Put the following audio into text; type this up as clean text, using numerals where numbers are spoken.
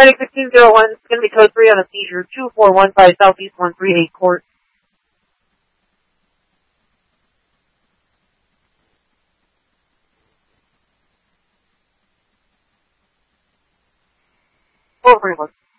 Medic 1601 is going to be code 3 on a seizure, 2415 Southeast 138 Court. Over 1.